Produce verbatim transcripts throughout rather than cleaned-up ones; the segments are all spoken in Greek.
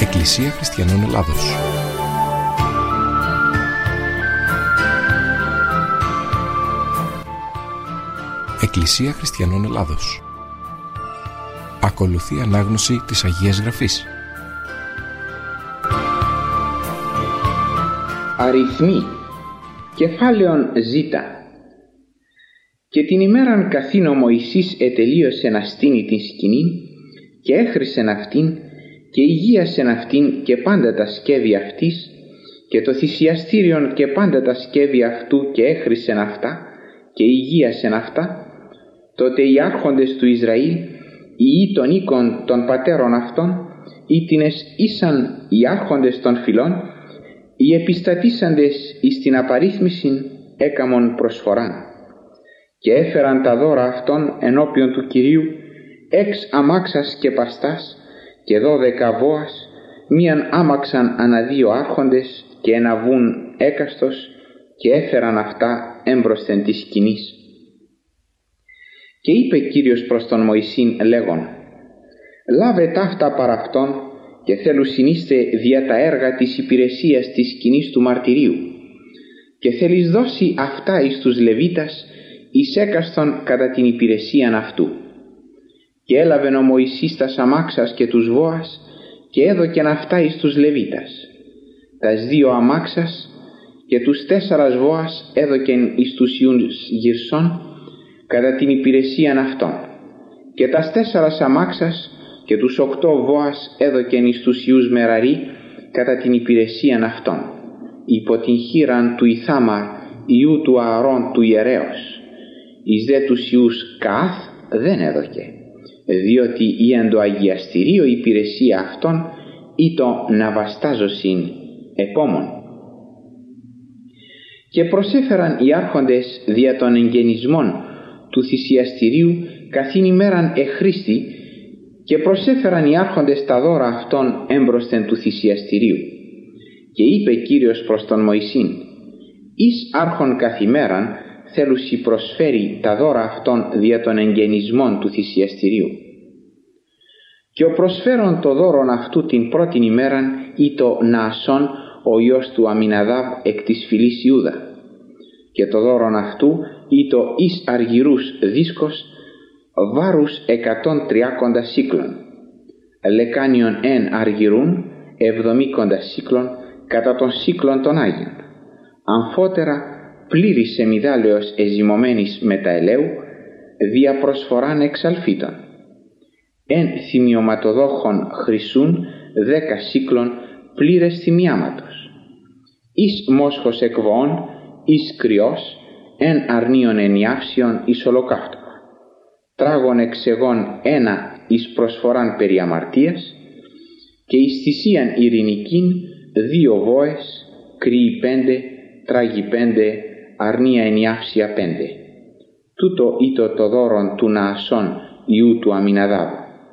Εκκλησία Χριστιανών Ελλάδος. Εκκλησία Χριστιανών Ελλάδος. Ακολουθεί ανάγνωση της Αγίας Γραφής. Αριθμοί. Κεφάλαιον Ζ. Και την ημέραν καθήν ο Μωυσής ετελείωσε να στείνει την σκηνήν και έχρισεν αυτήν και υγείασεν αυτήν και πάντα τα σκεύη αυτής και το θυσιαστήριον και πάντα τα σκεύη αυτού και έχρισεν αυτά και υγείασεν αυτά. Τότε οι άρχοντες του Ισραήλ, οι των οίκων των πατέρων αυτών, ήτινες ήσαν οι άρχοντες των φυλών, οι επιστατήσαντες εις την απαρίθμησιν έκαμον προσφοράν. Και έφεραν τα δώρα αυτών ενώπιον του Κυρίου, έξ αμάξας και παστάς και δώδεκα βόας, μίαν άμαξαν ανά δύο άρχοντες και ένα βουν έκαστος, και έφεραν αυτά έμπροσθεν της σκηνής. Και είπε Κύριος προς τον Μωυσήν λέγον: «Λάβε ταύτα παρ' αυτόν και θέλου συνήστε δια τα έργα της υπηρεσίας της σκηνής του μαρτυρίου, και θέλεις δώσει αυτά εις τους Λεβίτας εις έκαστον κατά την υπηρεσίαν αυτού». Και έλαβεν ο Μωυσής τας αμάξας και τους βόας και έδωκεν αυτά εις τους Λεβίτας. Τας δύο αμάξας και τους τέσσαρας βόας έδωκεν εις τους ιούς γυρσών κατά την υπηρεσίαν αυτών, και τας τέσσαρας αμάξας και τους οκτώ βόας έδωκεν εις τους ιούς Μεραρί κατά την υπηρεσίαν αυτών, υπό την χείραν του Ηθάμαρ ιού του Ααρών του ιερέως. Εις δε τους ιούς Καάθ δεν έδωκε, διότι η εν το αγιαστηρίο υπηρεσία αυτών ή το να βαστάζωσιν επόμον. Και προσέφεραν οι άρχοντες δια των εγγενισμών του θυσιαστηρίου καθήν ημέραν εχρήστη, και προσέφεραν οι άρχοντες τα δώρα αυτών έμπροσθεν του θυσιαστηρίου. Και είπε Κύριος προς τον Μωυσήν: «Εις άρχον καθημέραν θέλουσι προσφέρει τα δώρα αυτών δια των εγγενισμών του θυσιαστηρίου. Και ο προσφέρον το δώρον αυτού την πρώτην ημέραν ή το Ναασόν ο ιός του Αμιναδάβ εκ της φυλής Ιούδα, και το δώρον αυτού ή το εις αργυρούς δίσκος βάρους εκατόν τριάκοντα σύκλων, λεκάνιον εν αργυρούν εβδομήκοντα σύκλων κατά των σύκλων των Άγιων, αμφότερα πλήρης σεμιδάλεως εζυμωμένης μεταελαίου δια προσφοράν εξαλφίτων, εν θυμιωματοδόχων χρυσούν δέκα σύκλων πλήρες θυμιάματος, εις μόσχος εκβοών εις κρυός εν αρνίων ενιάυσιον εις ολοκαύτωμα, τράγων εξεγών ένα εις προσφοράν περί αμαρτίας, και εις θυσίαν ειρηνικήν δύο βόες, κρύοι πέντε, τράγοι πέντε, αρνία ενιάυσια πέντε. Τούτο ήτο το δώρον του Ναασόν ιού του Αμιναδάβ.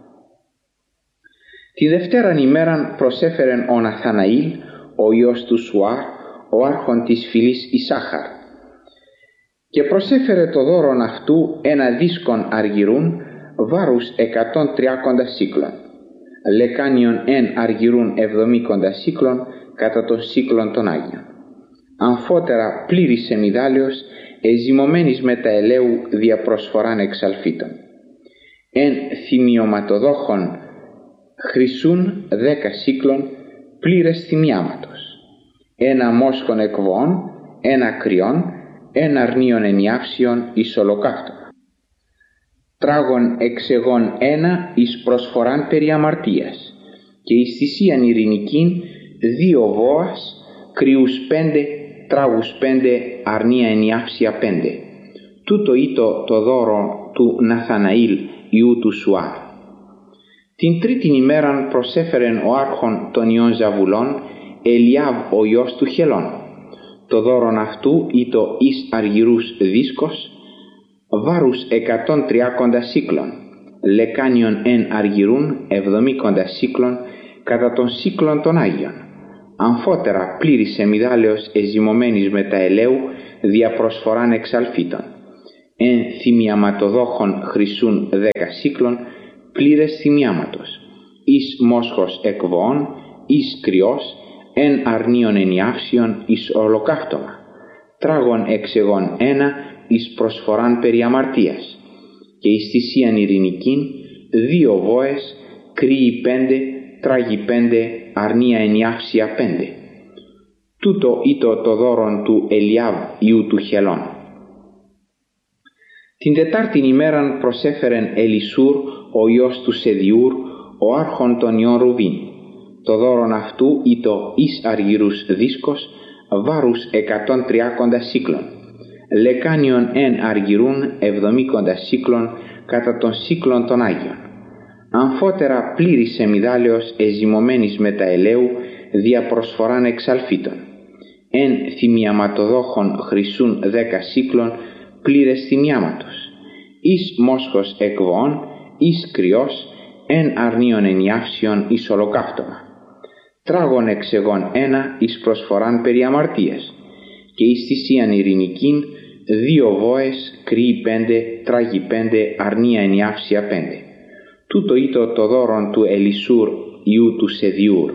Τη δευτέραν ημέραν προσέφερεν ο Ναθαναήλ ο ιός του Σουάρ, ο άρχον της φυλής Ισάχαρ, και προσέφερε το δώρον αυτού ένα δίσκον αργυρούν βάρους εκατόν τριάκοντα σύκλων, λεκάνιον εν αργυρούν εβδομήκοντα σύκλων κατά των σύκλων των Άγιων, αμφότερα πλήρης σεμιδάλεως εζυμωμένης μεταελαίου δια προσφοράν εξαλφίτων, εν θυμιωματοδόχων χρυσούν δέκα σύκλων πλήρες θυμιάματος, ένα μόσχον εκβοών, ένα κρυών, ένα αρνίων ενιάυσιον εις ολοκαύτωμα, τράγων εξεγών ένα εις προσφοράν περί αμαρτίας, και εις θυσίαν ειρηνικήν δύο βόας, κρυούς πέντε, τράγους πέντε, αρνία ενιάυσια πέντε. Τούτο ήτο το δώρο του Ναθαναήλ ιού του Σουάρ. Την τρίτην ημέραν προσέφερεν ο άρχον των ιών Ζαβουλών Ελιάβ ο ιός του Χελών. Το δώρον αυτού ήτο εις αργυρούς δίσκος βάρους εκατόν τριάκοντα σύκλων, λεκάνιον εν αργυρούν εβδομήκοντα σύκλων κατά των σύκλων των Άγιων, αμφότερα πλήρης σεμιδάλεως εζυμωμένης μεταελαίου δια προσφοράν εξαλφίτων, εν θυμιαματοδόχων χρυσούν δέκα σύκλων πλήρες θυμιάματος, εις μόσχος εκβοών, εις κρυός, εν αρνίον ενιάυσιον εις ολοκαύτωμα, τράγων εξεγών ένα εις προσφοράν περί αμαρτίας, και εις θυσίαν ειρηνικήν δύο βόες, κρύοι πέντε, τράγοι πέντε, αρνία ενιάυσια πέντε. Τούτο ήτο το δώρον του Ελιάβ ιού του Χελών. Την τετάρτην ημέραν προσέφερεν Ελισούρ ο ιός του Σεδιούρ, ο άρχον των ιών Ρουβήν. Το δώρον αυτού ήτο εις αργυρούς δίσκος, βάρους εκατόν τριάκοντα σύκλων, λεκάνιον εν αργυρούν εβδομήκοντα σύκλων κατά των σύκλων των Άγιων. Αμφότερα πλήρης εμιδάλεως εζυμωμένης με τα ελαίου δια προσφοράν εξαλφίτων. Εν θυμιαματοδόχων χρυσούν δέκα σύκλων πλήρες θυμιάματος. Εις μόσχος εκβοών, εις κρυός, εν αρνίον ενιάυσιον εις ολοκαύτωμα. Τράγων εξεγών ένα εις προσφοράν περί αμαρτίας, και εις θυσίαν ειρηνικήν δύο βόες, κρύοι πέντε, τράγοι πέντε, αρνία ενιάυσια πέντε. Τούτο ήτο το δώρον του Ελισούρ ιού του Σεδιούρ.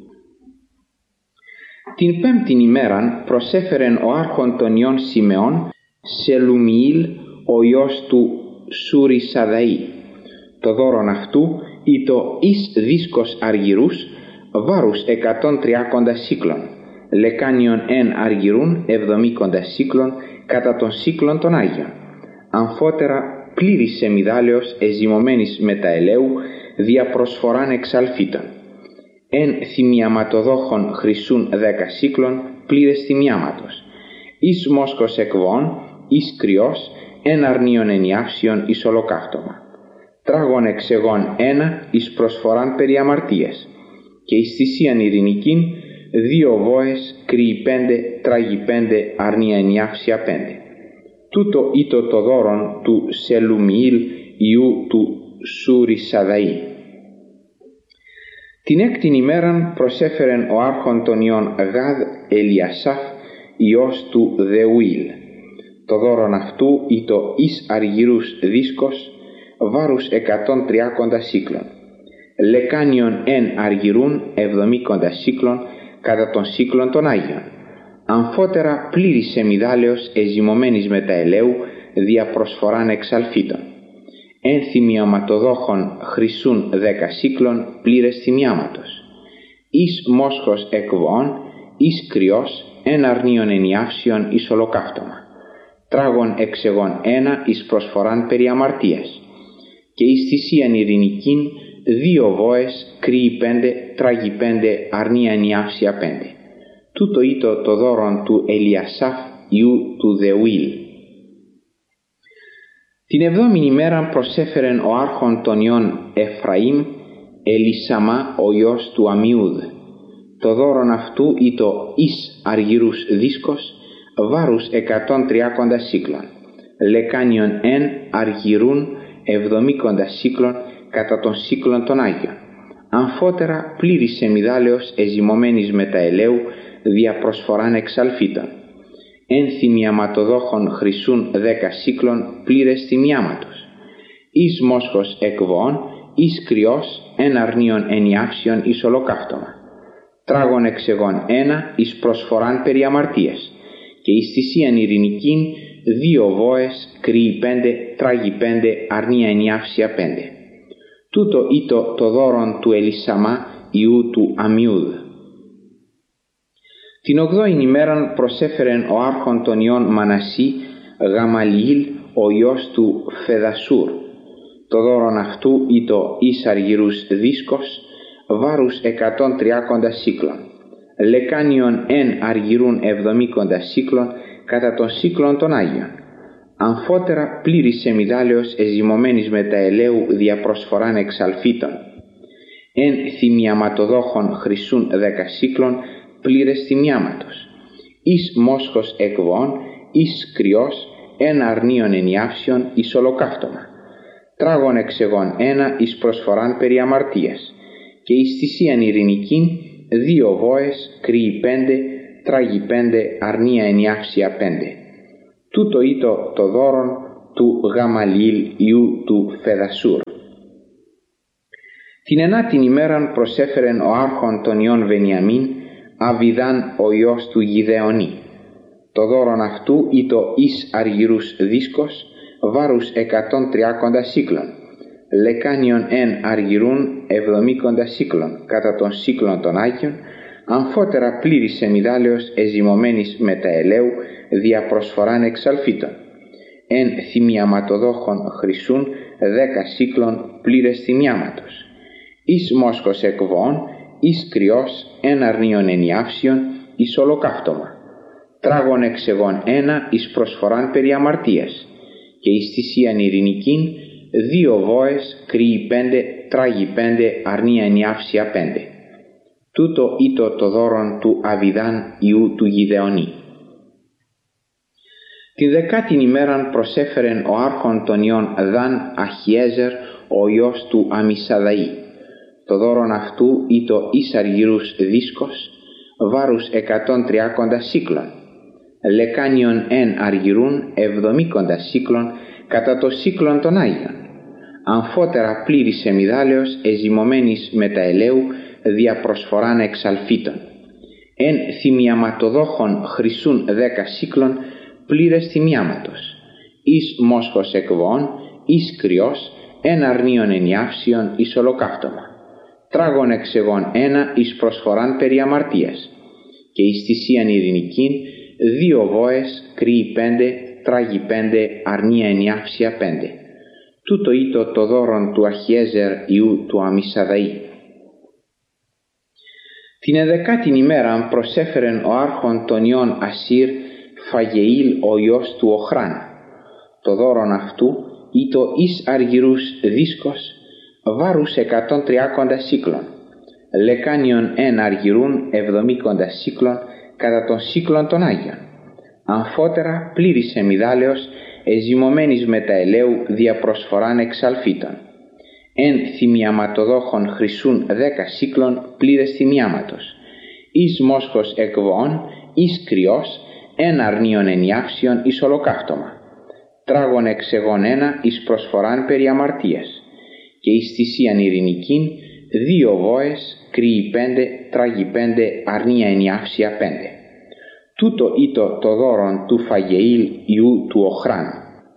Την πέμπτην ημέραν προσέφερεν ο άρχον των ιών Σιμεών Σελουμιήλ ο ιός του Σουρισσαδαΐ. Το δώρον αυτού ήτο εις δίσκος αργυρούς, βάρους εκατόν τριάκοντα σύκλων, λεκάνιον εν αργυρούν εβδομήκοντα σύκλων κατά των σύκλων των Άγιων. Αμφότερα πλήρης εμιδάλεως εζυμωμένης με τα ελαίου δια προσφοράν εξαλφίτων. Εν θυμιαματοδόχων χρυσούν δέκα σύκλων πλήρες θυμιάματος. Εις μόσχος εκβών, εις κρυός, εν αρνίον ενιάυσιον εις ολοκαύτωμα. Τράγων εξεγών ένα εις προσφοράν περί αμαρτίας, και εις θυσίαν ειρηνικήν δύο βόες, κρύοι πέντε, τράγοι πέντε, αρνία ενιάυσια πέντε. Τούτο ήτο το δώρον του Σελουμιήλ ιού του Σουρισσαδαΐ. Την έκτην ημέραν προσέφερεν ο άρχον των ιών Γάδ Ελιασάφ ιός του Δεουήλ. Το δώρον αυτού ήτο εις αργυρούς δίσκος, βάρους εκατόν τριάκοντα σύκλων, λεκάνιον εν αργυρούν εβδομήκοντα σύκλων κατά των σύκλων των Άγιων. Αμφότερα πλήρης εμιδάλεως εζυμωμένης με τα ελαίου δια προσφοράν εξαλφίτων. Εν θυμιαματοδόχων χρυσούν δέκα σύκλων πλήρες θυμιάματος. Εις μόσχος εκβοών, εις κρυός, εν αρνίον ενιάυσιον εις ολοκαύτωμα. Τράγων εξεγών ένα εις προσφοράν περί αμαρτίας, και εις θυσίαν ειρηνικήν δύο βόες, κρύοι πέντε, τράγοι πέντε, αρνία ενιάυσια πέντε. Τούτο ήτο το δώρον του Ελιασάφ ιού του Δεουήλ. Την εβδόμην ημέραν προσέφερεν ο άρχον των ιών Εφραήμ Ελισαμά ο ιός του Αμιούδ. Το δώρον αυτού ήτο εις αργυρούς δίσκος, βάρους εκατόν τριάκοντα σύκλων, λεκάνιον εν αργυρούν εβδομήκοντα σύκλων κατά των σύκλων των Άγιων. Αμφότερα πλήρης εμιδάλεως εζυμωμένης με τα ελαίου δια προσφοράν εξαλφίτων. Εν θυμιαματοδόχων χρυσούν δέκα σύκλων πλήρες θυμιάματος. Εις μόσχος εκβοών, εις κρυός, εν αρνίον ενιάυσιον εις ολοκαύτωμα. Τράγων εξεγών ένα εις προσφοράν περί αμαρτίας, και εις θυσίαν ειρηνικήν δύο βόες, κρύοι πέντε, τράγοι πέντε, αρνία ενιάυσια πέντε. Τούτο ήτο το δώρον του Ελισαμά ιού του Αμιούδ. Την ογδόην ημέραν προσέφερεν ο άρχον των ιών Μανασί Γαμαλιήλ ο ιός του Φεδασούρ. Το δώρον αυτού ήτο εις αργυρούς δίσκος, βάρους εκατόν τριάκοντα σύκλων, λεκάνιον εν αργυρούν εβδομήκοντα σύκλων κατά των σύκλων των Άγιων. Αμφότερα πλήρης εμιδάλεως εζυμωμένης με τα ελαίου δια προσφοράν εξαλφίτων. Εν θυμιαματοδόχων χρυσούν δέκα σύκλων πλήρες θυμιάματος. Εις μόσχος εκβών, εις κρυός, εν αρνίον ενιάυσιον εις ολοκαύτωμα. Τράγων εξεγών ένα εις προσφοράν περί αμαρτίας, και εις θυσίαν ειρηνικήν δύο βόες, κρύοι πέντε, τράγοι πέντε, αρνία ενιάυσια πέντε. Τούτο ήτο το δώρον του Γαμαλιήλ ιού του Φεδασούρ. Την ενάτην ημέραν προσέφερεν ο άρχον των ιών Βενιαμίν, Αβιδάν ο ιός του Γιδεονή. Το δώρον αυτού ήτο εις αργυρούς δίσκος, βάρους εκατόν τριάκοντα σύκλων, λεκάνιον εν αργυρούν εβδομήκοντα σύκλων, κατά των σύκλων των Άγιων, αμφότερα πλήρης εμιδάλεως εζυμωμένης με τα ελαίου, δια προσφοράν εξαλφίτων. Εν θυμιαματοδόχων χρυσούν δέκα σύκλων πλήρες θυμιάματος. Εις μόσχος εκβών, εις κρυός εν αρνίων ενιάυσιον, εις ολοκαύτωμα. Τράγων εξεγών ένα εις προσφοράν περί αμαρτίας, και εις θυσίαν ειρηνικήν δύο βόες, κρύοι πέντε, τράγοι πέντε, αρνία ενιάυσια πέντε. Τούτο ήτο το δώρον του Αβιδάν ιού του Γιδεονή. Την δεκάτην ημέραν προσέφερεν ο άρχον των ιών Δαν Αχιέζερ, ο ιός του Αμισαδαή. Το δώρον αυτού ήτο εις αργυρούς δίσκος, βάρους εκατόν τριάκοντα σύκλων, λεκάνιον εν αργυρούν εβδομήκοντα σύκλων, κατά το σύκλον των Άγιων, αμφότερα πλήρης εμιδάλεως εζυμωμένης με τα ελαίου, δια προσφοράν εξαλφίτων. Εν θυμιαματοδόχων χρυσούν δέκα σύκλων, πλήρες θυμιάματος. Εις μόσχος εκβών, εις κρυός, εν αρνίων ενιάυσιον, εις ολοκαύτωμα. Τράγων εξεγών ένα εις προσφοράν περί αμαρτίας, και εις θυσίαν ειρηνικήν δύο βόες, κρύοι πέντε, τράγοι πέντε, αρνία ενιάυσια πέντε. Τούτο ήτο το δώρον του Αχιέζερ ιού του Αμισαδαή. Την εδεκάτην ημέραν προσέφερεν ο άρχον των ιών Ασύρ, Φαγεήλ ο ιός του Οχράν. Το δώρον αυτού ήτο εις αργυρούς δίσκος, βάρους εκατόν τριάκοντα σύκλων, λεκάνιον εν αργυρούν εβδομήκοντα σύκλων, κατά των σύκλων των Άγιων, αμφότερα πλήρης εμιδάλεως εζυμωμένης με τα ελαίου, δια προσφοράν εξαλφίτων. Εν θυμιαματοδόχων χρυσούν δέκα σύκλων, πλήρες θυμιάματος. Εις μόσχος εκβών, εις κρυός, εν αρνίων ενιάυσιον, εις ολοκαύτωμα. Τράγων εξεγών ένα εις προσφοράν περί αμαρτίας, και εις θυσίαν ειρηνικήν δύο βόες, κρύοι πέντε, τράγοι πέντε, αρνία ενιάυσια πέντε. Τούτο ήτο το δώρον του Φαγεήλ ιού του Οχράν.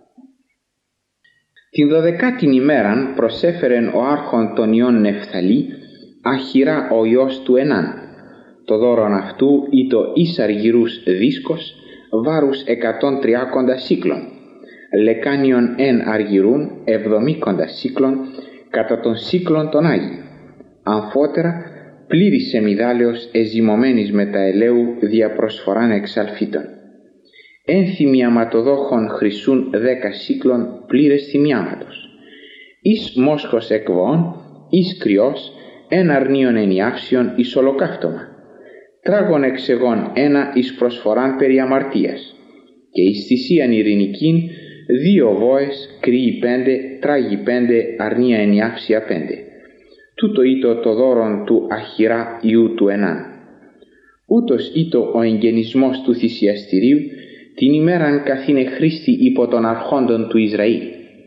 Την δωδεκάτην ημέραν προσέφερεν ο άρχον των ιών Νεφθαλή, Αχυρά ο ιός του Ενάν. Το δώρον αυτού ήτο εις αργυρούς δίσκος, βάρους εκατόν τριάκοντα σύκλων, λεκάνιον εν αργυρούν εβδομήκοντα σύκλων, κατά των σύκλων των Άγιων, αμφότερα πλήρης εμιδάλεως εζυμωμένης με τα ελαίου, δια προσφοράν εξαλφίτων. Εν θυμιαματοδόχων χρυσούν δέκα σύκλων, πλήρες θυμιάματος. Εις μόσχος εκβών, εις κρυός, εν αρνίων ενιάυσιον, εις ολοκαύτωμα. Τράγων εξεγών ένα εις προσφοράν περί αμαρτίας, και εις θυσίαν ειρηνικήν δύο βόες, κρύοι πέντε, τράγοι πέντε, αρνία ενιάυσια πέντε. Τούτο ήτο το δώρον του Αχυρά ιού του Ενάν. Ούτως ήτο ο εγγενισμός του θυσιαστηρίου, την ημέραν καθήνε χρήστη υπό των αρχόντων του Ισραήλ.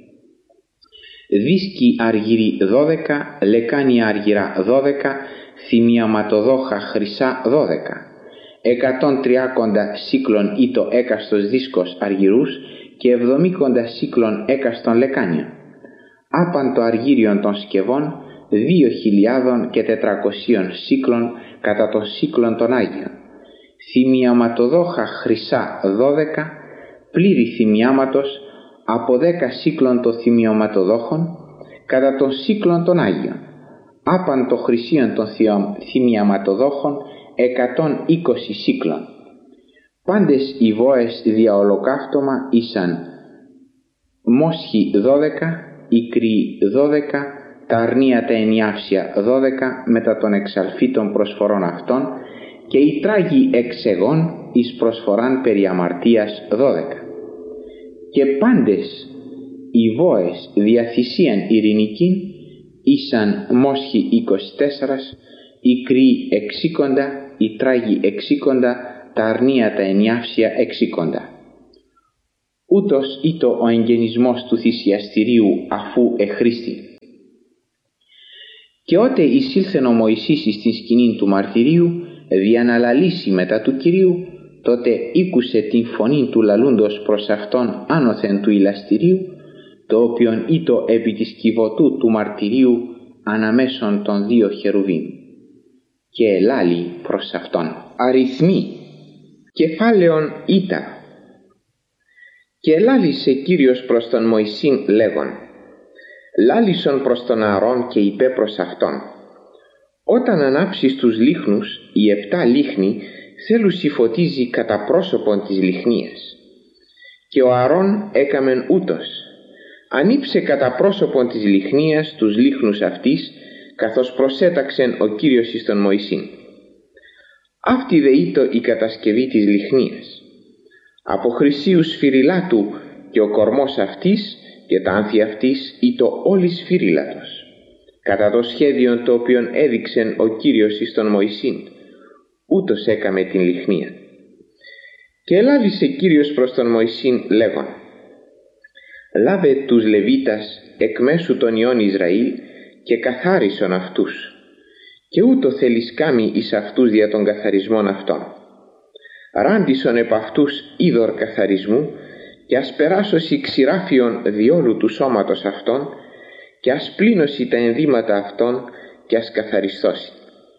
Δίσκοι αργυροί δώδεκα, λεκάνια αργυρά δώδεκα, θυμιαματοδόχα χρυσά δώδεκα. Εκατόν τριάκοντα σύκλων ήτο έκαστος δίσκος αργυρούς, και εβδομήκοντα σύκλων έκαστον λεκάνιων. Άπαν το αργύριον των σκευών, δύο χιλιάδων και τετρακοσίων σύκλων, κατά των σύκλων των Άγιων. Θυμιαματοδόχα χρυσά δώδεκα, πλήρη θυμιάματος, από δέκα σύκλων των θυμιαματοδόχων, κατά των σύκλων των Άγιων. Άπαν το χρυσίον των θυμιαματοδόχων, εκατόν είκοσι σύκλων. Πάντες οι βόες δια ολοκαύτωμα ήσαν μόσχοι δώδεκα, οι κρύοι δώδεκα, τα αρνία τα ενιάυσια δώδεκα, μετά των εξαλφίτων προσφορών αυτών, και οι τράγοι εξεγών εις προσφοράν περί αμαρτίας δώδεκα. Και πάντες οι βόες δια θυσίαν ειρηνικήν ήσαν μόσχοι είκοσι τέσσερα, οι κρύοι εξήκοντα, οι τράγοι εξήκοντα, τα αρνία τα ενιάυσια εξήκοντα. Ούτως ήτο ο εγγενισμός του θυσιαστηρίου αφού εχρήστη. Και ότε εισήλθεν ο Μωυσής εις την σκηνήν του μαρτυρίου, δια να λαλήσει μετά του Κυρίου, τότε ήκουσε την φωνή του λαλούντος προς αυτόν άνωθεν του ηλαστηρίου, το οποίον ήτο επί της κυβωτού του μαρτυρίου αναμέσων των δύο χερουβίμ. Και ελάλη προς αυτόν αριθμοί, κεφάλαιον ήτα. Και ελάλησε Κύριος προς τον Μωυσήν λέγον, λάλησον προς τον Ααρών και είπε προς αυτόν, όταν ανάψεις τους λίχνους, οι επτά λίχνοι θέλουσι φωτίζει κατά πρόσωπον της λιχνίας. Και ο Ααρών έκαμεν ούτως, ανήψε κατά πρόσωπον της λιχνίας τους λίχνους αυτής, καθώς προσέταξεν ο Κύριος εις τον Μωυσήν. Αυτή δε ήτο η κατασκευή της λιχνίας. Από χρυσίου σφυριλάτου και ο κορμός αυτής και τα άνθη αυτής ήτο όλη σφυρίλατος, κατά το σχέδιο το οποίον έδειξεν ο Κύριος εις τον Μωυσήν, ούτως έκαμε την λιχνία. Και ελάβησε Κύριος προς τον Μωυσήν λέγον, λάβε τους Λεβίτας εκ μέσου των υιών Ισραήλ και καθάρισον αυτούς, και ούτω θέλεις κάμει εις αυτούς δια των καθαρισμών αυτών. Ράντισον επ' αυτούς είδωρ καθαρισμού, και ας περάσωσι ξηράφιον διόλου του σώματος αυτών, και ας πλύνωσι τα ενδύματα αυτών, και ας καθαριστώσει.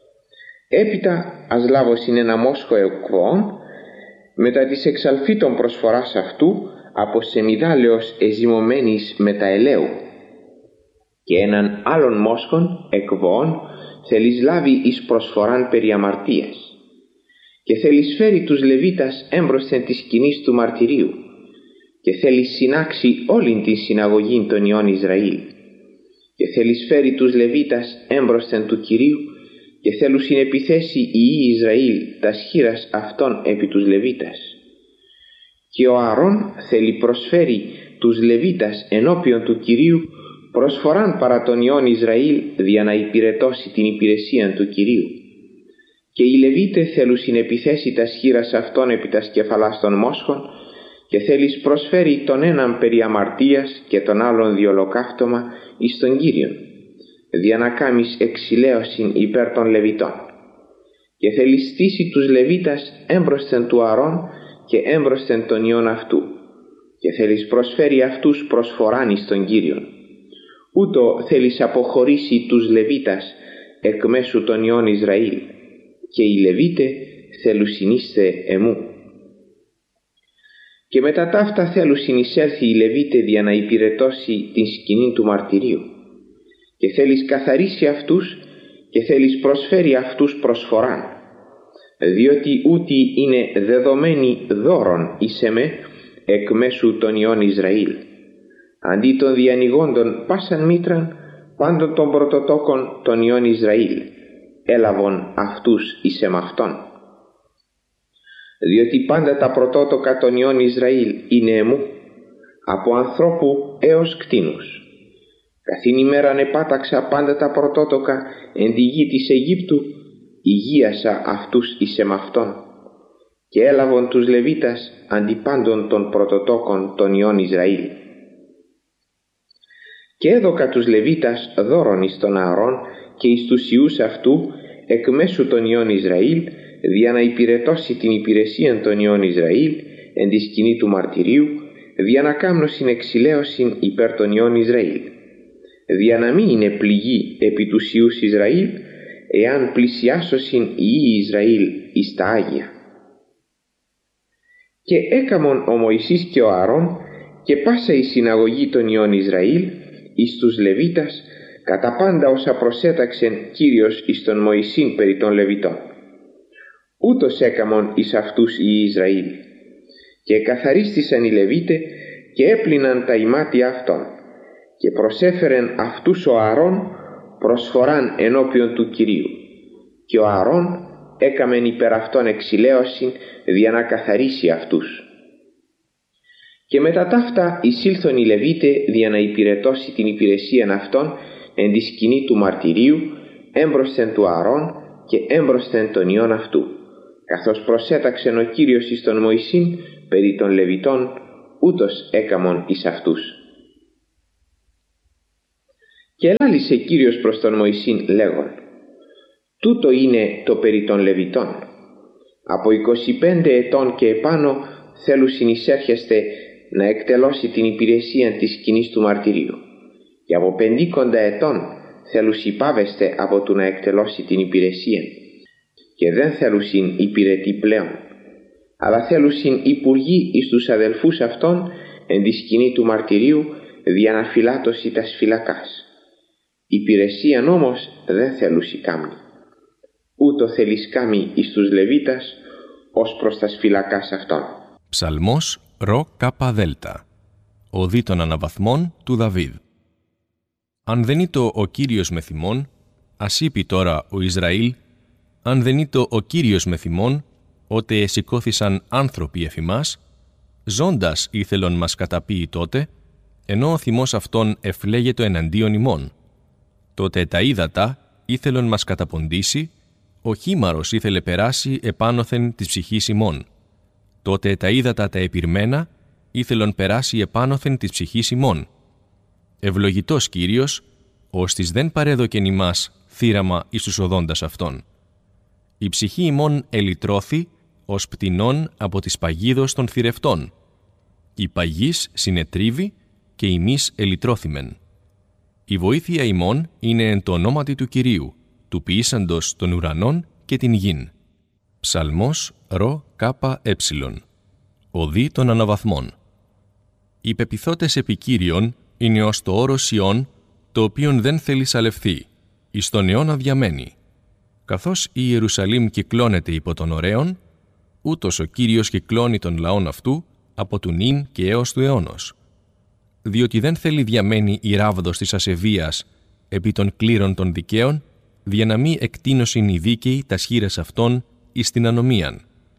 Έπειτα ας λάβωσιν ένα μόσχο εκβοών, μετά της εξαλφίτων προσφοράς αυτού, από σεμιδάλεως εζυμωμένης με τα ελαίου, και έναν άλλον μόσχον εκβοών θέλεις λάβει εις προσφοράν περί αμαρτίας, και θέλεις φέρει τους Λεβίτας έμπροσθεν της σκηνής του μαρτυρίου, και θέλεις συνάξει όλην την συναγωγήν των υιών Ισραήλ, και θέλεις φέρει τους Λεβίτας έμπροσθεν του Κυρίου, και θέλουν συνεπιθέσει οι υιοί Ισραήλ τας χείρας αυτών επί τους Λεβίτας. Και ο Ααρών θέλει προσφέρει τους Λεβίτας ενώπιον του Κυρίου προσφοράν παρά των υιών Ισραήλ, δια να υπηρετώσει την υπηρεσία του Κυρίου. Και οι Λεβίτε θέλουν συνεπιθέσει τας χείρας αυτών επί τας κεφαλάς των μόσχων, και θέλεις προσφέρει τον έναν περί αμαρτίας και τον άλλον διολοκαύτωμα εις τον Κύριον, δια να κάμεις εξηλαίωσιν υπέρ των Λεβιτών. Και θέλεις στήσει τους Λεβίτας έμπροσθεν του Ααρών και έμπροσθεν των υιών αυτού, και θέλεις προσφέρει αυτούς προσφοράν εις τον Κύριον. Ούτω θέλεις αποχωρήσει τους Λεβίτας εκ μέσου των υιών Ισραήλ, και οι Λεβίτε θέλουν συνήστε εμού. Και μετά ταύτα θέλουν συνεισέλθει οι Λεβίτε δια να υπηρετώσει την σκηνή του μαρτυρίου, και θέλεις καθαρίσει αυτούς και θέλεις προσφέρει αυτούς προσφοράν, διότι ούτι είναι δεδομένη δώρον εις εμέ εκ μέσου των υιών Ισραήλ, αντί των διανοιγόντων πάσαν μήτραν πάντων των πρωτοτόκων των υιών Ισραήλ, έλαβον αυτούς εις εμαυτόν. Διότι πάντα τα πρωτότοκα των υιών Ισραήλ είναι εμού, από ανθρώπου έως κτήνους. Καθήν ημέραν επάταξα πάντα τα πρωτότοκα εν τη γη της Αιγύπτου, υγείασα αυτούς εις εμαυτόν, και έλαβον τους Λεβίτας αντί πάντων των πρωτοτόκων των υιών Ισραήλ. Και έδωκα τους Λεβίτας δώρον εις τον Ααρών και εις τους ιούς αυτού εκ μέσου των υιών Ισραήλ, δια να υπηρετώσει την υπηρεσία των υιών Ισραήλ εν τη σκηνή του μαρτυρίου, δια να κάμνωσιν εξηλαίωσιν υπέρ των υιών Ισραήλ, δια να μην είναι πληγή επί τους ιούς Ισραήλ, εάν πλησιάσωσιν οι ιοί Ισραήλ εις τα Άγια. Και έκαμον ο Μωυσής και ο Ααρών και πάσα η συναγωγή των υιών Ισραήλ εις τους Λεβίτας, κατά πάντα όσα προσέταξεν Κύριος εις τον Μωυσήν περί των Λεβιτών. Ούτως έκαμον εις αυτούς οι Ισραήλ, και καθαρίστησαν οι Λεβίτε και έπλυναν τα ημάτια αυτών, και προσέφερεν αυτούς ο Ααρών προσφοράν ενώπιον του Κυρίου, και ο Ααρών έκαμεν υπέρ αυτών εξηλαίωσιν δια να καθαρίσει αυτούς. Και μετά ταύτα εισήλθον οι Λεβίτε δια να υπηρετώσει την υπηρεσίαν αυτών εν τη σκηνή του μαρτυρίου, έμπροσθεν του Ααρών και έμπροσθεν των υιών αυτού, καθώς προσέταξεν ο Κύριος εις τον Μωυσήν περί των Λεβιτών, ούτως έκαμον εις αυτούς. Και ελάλησε Κύριος προς τον Μωυσήν λέγον: τούτο είναι το περί των Λεβιτών. Από είκοσι πέντε ετών και επάνω θέλουν συνεισέρχεστε να εκτελώσει την υπηρεσία της σκηνής του μαρτυρίου, και από πεντήκοντα ετών θέλουν υπάβεστε από του να εκτελώσει την υπηρεσία, και δεν θέλουν υπηρετή πλέον, αλλά θέλουν υπουργοί εις τους αδελφούς αυτών εν τη σκηνή του μαρτυρίου δια να φυλάτωση τας φυλακάς. Υπηρεσίαν όμως δεν θέλουν κάμνη, ούτω θέλεις κάμει εις τους Λεβίτας ως προς τας φυλακάς αυτών. Ψαλμός ρο κάπα δέλτα. Οδή των αναβαθμών του Δαβίδ. Αν δεν ήτο ο Κύριος με θυμών, ας είπε τώρα ο Ισραήλ, αν δεν ήτο ο Κύριος με θυμών, ότε εσηκώθησαν άνθρωποι εφ' ημάς, ζώντας ήθελον μας καταπίει τότε, ενώ ο θυμός αυτόν εφλέγετο εναντίον ημών. Τότε τα ύδατα ήθελον μας καταποντήσει, ο χήμαρος ήθελε περάσει επάνωθεν της ψυχής ημών. Τότε τα ύδατα τα επιρμένα ήθελον περάσει επάνωθεν της ψυχής ημών. Ευλογητός Κύριος, ώστις δεν παρέδοκεν ημάς θύραμα εις τους οδόντας αυτών. Η ψυχή ημών ελυτρώθη ως πτηνών από τις παγίδος των θηρευτών. Η παγής συνετρίβει και ημείς ελυτρώθημεν. Η βοήθεια ημών είναι εν το ονόματι του Κυρίου, του ποιήσαντος των ουρανών και την γην. Ψαλμός ρο κάπα έψιλον. Οδή των αναβαθμών. Οι πεποιθώτες επί Κύριον είναι ως το όρος Σιών, το οποίον δεν θέλει σαλευθεί, εις τον αιώνα διαμένει. Καθώς η Ιερουσαλήμ κυκλώνεται υπό των ωραίων, ούτως ο Κύριος κυκλώνει τον λαόν αυτού από του νυν και έως του αιώνος. Διότι δεν θέλει διαμένει η ράβδος της ασεβίας επί των κλήρων των δικαίων, δια να μη εκτείνωσιν οι δίκαιοι τας χεῖρας αυτών εις την ανομίαν.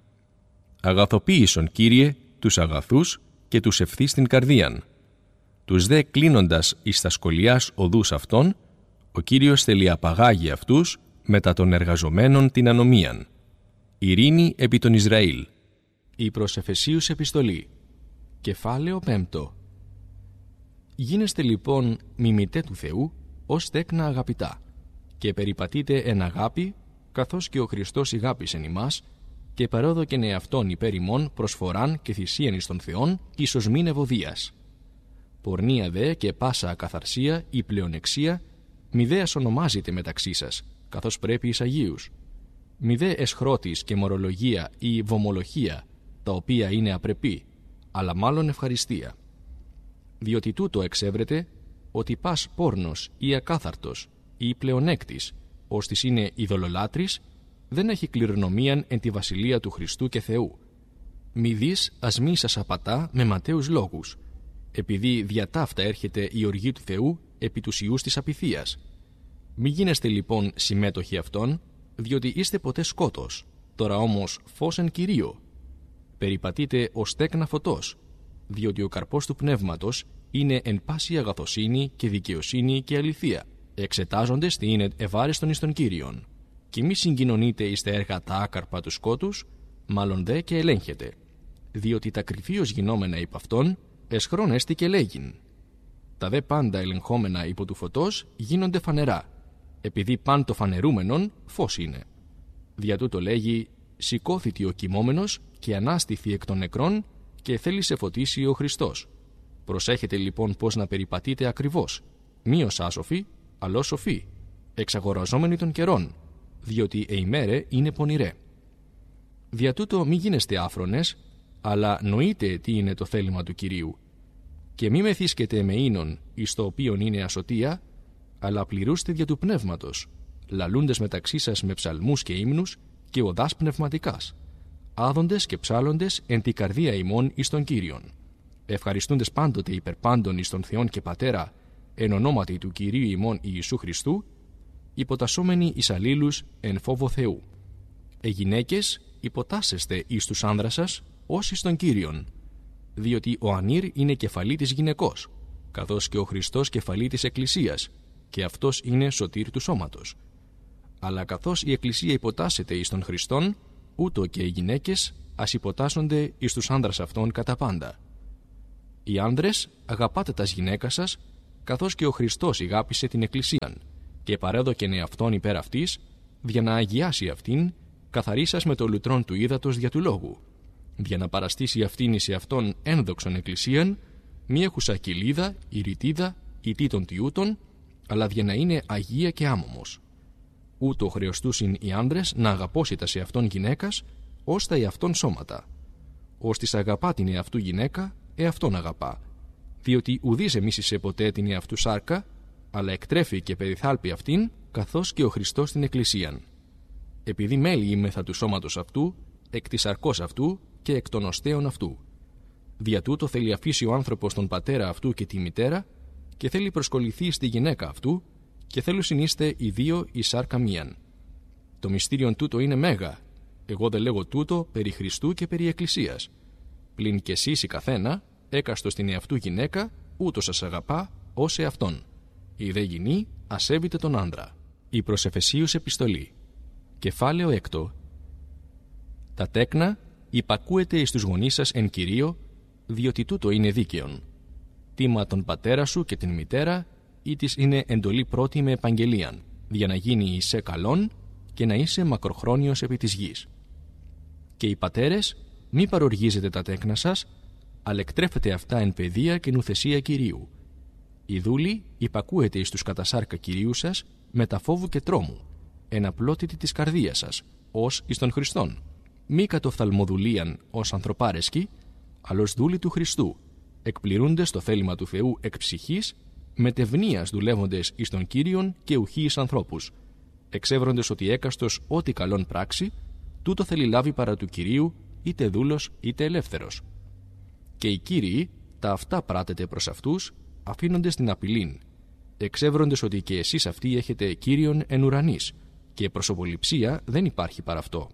Αγαθοποίησον, Κύριε, τους αγαθούς και τους ευθύς την καρδίαν. Τους δε κλείνοντας εις τα σκολιάς οδούς αυτών, ο Κύριος θέλει απαγάγει αυτούς μετά των εργαζομένων την ανομίαν. Ειρήνη επί των Ισραήλ. Η προς Εφεσίους επιστολή. Κεφάλαιο πέμπτο. Γίνεστε λοιπόν μιμητέ του Θεού ως τέκνα αγαπητά, και περιπατείτε εν αγάπη, καθώς και ο Χριστός ηγάπησεν ημάς, και παρόδοκεν εαυτόν υπέρ ημών προσφοράν και θυσίαν εις των Θεών, ίσως μην ευωδίας. Πορνεία δε και πάσα ακαθαρσία ή πλεονεξία, μη δε ονομάζετε μεταξύ σας, καθώς πρέπει εις Αγίους. Μη δε εσχρότης και μορολογία ή βομολογία, τα οποία είναι απρεπή, αλλά μάλλον ευχαριστία. Διότι τούτο εξέβρεται, ότι πας πόρνος ή ακάθαρτος ή πλεονέκτης, ώστις είναι ειδωλολάτρης, δεν έχει κληρονομίαν εν τη βασιλεία του Χριστού και Θεού. Μη δεις ας μη σας απατά με ματαίους λόγους, επειδή δια ταύτα έρχεται η οργή του Θεού επί τους ιούς της απειθίας. Μη γίνεστε λοιπόν συμμέτοχοι αυτών, διότι είστε ποτέ σκότος, τώρα όμως φως εν Κυρίω. Περιπατείτε ως τέκνα φωτός, διότι ο καρπός του πνεύματος είναι εν πάση αγαθοσύνη και δικαιοσύνη και αληθεία, εξετάζοντες τι είναι ευάρεστον εις τον Κύριον. Και μη συγκοινωνείτε εις τα έργα τα άκαρπα του σκότους, μάλλον δε και ελέγχετε, διότι τα κρυφίως γινόμενα υπ' αυτόν, εσχρόνεστη και λέγειν. Τα δε πάντα ελεγχόμενα υπό του φωτός γίνονται φανερά, επειδή παν το φανερούμενον φως είναι. Δια τούτο λέγει, σηκώθητη ο κοιμόμενος και ανάστηθη εκ των νεκρών και θέλει σε φωτίσει ο Χριστός. Προσέχετε λοιπόν πώς να περιπατείτε ακριβώς, μη ως άσοφοι, αλλά ως σοφοί, εξαγοραζόμενοι των καιρών, διότι εημέρε είναι πονηρέ. Δια τούτο μη γίνεστε άφρονες, αλλά νοείτε τι είναι το θέλημα του Κυρίου. Και μη μεθύσκετε με ίνον, εις το οποίον είναι ασωτεία, αλλά πληρούστε δια του πνεύματος, λαλούντες μεταξύ σας με ψαλμούς και ύμνους και οδάς πνευματικάς, άδοντες και ψάλλοντες εν τη καρδία ημών εις τον Κύριον, ευχαριστούντες πάντοτε υπερ πάντων εις τον Θεόν και Πατέρα, εν ονόματι του Κυρίου ημών Ιησού Χριστού, υποτασσόμενοι εις αλλήλους εν φόβο Θεού. Ε γυναίκες, υποτάσσεστε εις τους άνδρας σας, ως εις τον Κύριον, διότι ο ανήρ είναι κεφαλή της γυναικός, καθώς και ο Χριστός κεφαλή της Εκκλησίας, και αυτός είναι σωτήρ του σώματος. Αλλά καθώς η Εκκλησία υποτάσσεται εις τον Χριστόν, ούτω και οι γυναίκες ας υποτάσσονται εις τους άνδρας αυτών κατά πάντα. Οι άνδρες, αγαπάτε τας γυναίκας σας, καθώς και ο Χριστός ηγάπησε την Εκκλησίαν και παρέδοκεν εαυτόν υπέρ αυτής, για να αγιάσει αυτήν, καθαρίσας με το λουτρόν του ύδατος δια του λόγου, για να παραστήσει αυτήν εις εαυτόν ένδοξον Εκκλησίαν, μη έχουσα κοιλίδα, ή ρητίδα, ή τίτων τιούτων, αλλά για να είναι αγία και άμωμος. Ούτω χρεωστούσιν οι άνδρες να αγαπώσιτα σε αυτόν γυναίκας, ως τα εαυτόν σώματα. Ως της αγαπά την εαυτού γυναίκα, εαυτόν αγαπά, διότι ουδής εμίσησε ποτέ την εαυτού σάρκα, αλλά εκτρέφει και περιθάλπει αυτήν, καθώς και ο Χριστός την Εκκλησίαν. Επειδή μέλη είμεθα του σώματος αυτού, εκ της σαρκός αυτού και εκ των οστέων αυτού. Δια τούτο θέλει αφήσει ο άνθρωπος τον πατέρα αυτού και τη μητέρα, και θέλει προσκοληθεί στη γυναίκα αυτού, και θέλουν συνείστε οι δύο η σάρκα μίαν. Το μυστήριον τούτο είναι μέγα. Εγώ δεν λέγω τούτο περί Χριστού και περί Εκκλησίας. Πλην και εσείς η καθένα, έκαστος την εαυτού γυναίκα, ούτως σας αγαπά ως εαυτόν. Η δε γυνή ασέβητε τον άντρα. Η προς Εφεσίους επιστολή. Κεφάλαιο έκτο. Τα τέκνα υπακούετε εις τους γονείς σας εν Κυρίω, διότι τούτο είναι δίκαιον. Τίμα τον πατέρα σου και την μητέρα, ή της είναι εντολή πρώτη με επαγγελίαν, για να γίνει είσαι καλόν και να είσαι μακροχρόνιος επί της γης. Και οι πατέρες, μη παροργίζετε τα τέκνα σας, αλλά εκτρέφετε αυτά εν παιδεία και νουθεσία Κυρίου. Οι δούλοι υπακούετε εις τους κατασάρκα Κυρίου σας, με τα φόβου και τρόμου, εν απλότητη της καρδίας σας, ως εις των Χριστών. Μη κατοφθαλμοδουλίαν ως ανθρωπάρεσκοι, αλλά ως δούλοι του Χριστού, εκπληρούντες το θέλημα του Θεού εκ ψυχής, μετευνίας δουλεύοντες εις τον Κύριον και ουχή εις ανθρώπους, εξεύροντες ότι έκαστος ό,τι καλόν πράξη, τούτο θέλει λάβει παρά του Κυρίου, είτε δούλος είτε ελεύθερος. Και οι Κύριοι τα αυτά πράτετε προς αυτούς, αφήνοντες την απειλήν, εξεύροντες ότι και εσείς αυτοί έχετε Κύριον εν ουρανής, και προσωποληψία δεν υπάρχει παρά αυτό.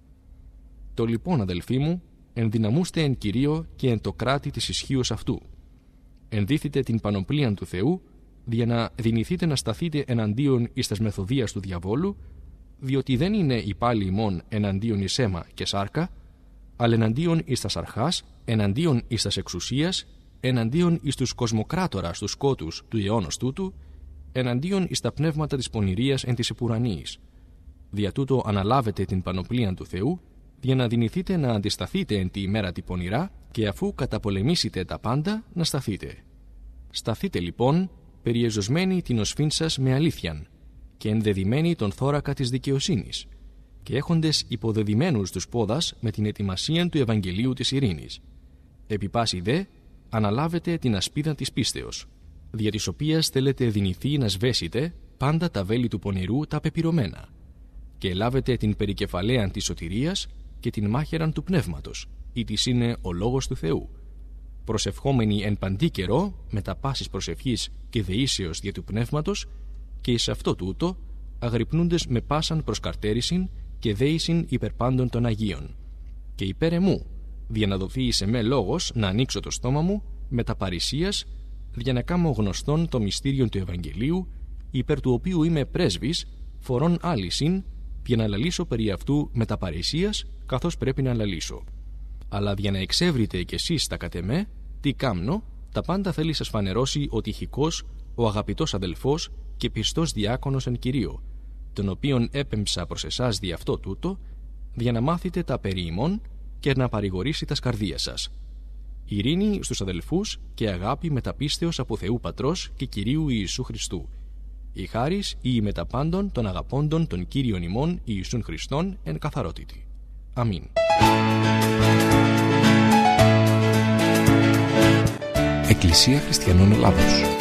Το λοιπόν, αδελφοί μου, ενδυναμούστε εν Κυρίω και εν το κράτη της ισχύως αυτού. Ενδύθητε την πανοπλίαν του Θεού, για να δυνηθείτε να σταθείτε εναντίον εις τας μεθοδίας του διαβόλου, διότι δεν είναι η πάλη ημών εναντίον εις αίμα και σάρκα, αλλά εναντίον εις τας αρχάς, εναντίον εις τας εξουσίας, εναντίον εις τους κοσμοκράτορας τους σκότους του αιώνος τούτου, εναντίον εις τα πνεύματα της πονηρίας εν της επουρανίης. Δια τούτο αναλάβετε την πανοπλίαν του Θεού, για να δυνηθείτε να αντισταθείτε εν τη ημέρα τη πονηρά, και αφού καταπολεμήσετε τα πάντα, να σταθείτε. Σταθείτε λοιπόν, περιεζωσμένοι την οσφήν σας με αλήθειαν, και ενδεδειμένοι τον θώρακα της δικαιοσύνης, και έχοντες υποδεδειμένους τους πόδας με την ετοιμασία του Ευαγγελίου της ειρήνης. Επί πάση δε, αναλάβετε την ασπίδα της πίστεως, δια της οποίας θέλετε δυνηθεί να σβέσετε πάντα τα βέλη του πονηρού τα πεπειρωμένα, και ελάβετε την περικεφαλαίαν της σωτηρίας και την μάχαιραν του πνεύματος, ή της είναι ο λόγος του Θεού, προσευχόμενοι εν παντή καιρό με τα πάσης προσευχής και δεήσεως δια του πνεύματος, και εις αυτό τούτο αγρυπνούντες με πάσαν προσκαρτέρησιν και δέησιν υπερ πάντων των Αγίων, και υπέρ εμού, δια να δοθεί σε με λόγος να ανοίξω το στόμα μου με τα παρησίας, δια να κάμω γνωστόν το μυστήριον του Ευαγγελίου, υπέρ του οποίου είμαι πρέσβης, φορών άλυσιν, για να λαλήσω περί αυτού με τα παρησίας, καθώς πρέπει να λαλήσω. Αλλά για να εξεύρετε κι εσείς τα κατ' εμέ, τι κάμνο, τα πάντα θέλει σας φανερώσει ο τυχικός, ο αγαπητός αδελφός και πιστός διάκονος εν Κυρίω, τον οποίον έπεμψα προς εσάς δι' αυτό τούτο, για να μάθετε τα περί ημών και να παρηγορήσει τα σκαρδία σας. Ειρήνη στους αδελφούς και αγάπη μεταπίστεως από Θεού Πατρός και Κυρίου Ιησού Χριστού. Η χάρις ή με τα πάντων των αγαπώντων των Κύριων ημών Ιησούν Χριστών εν καθαρότητη. Αμήν. Εκκλησία Χριστιανών Ελλάδος.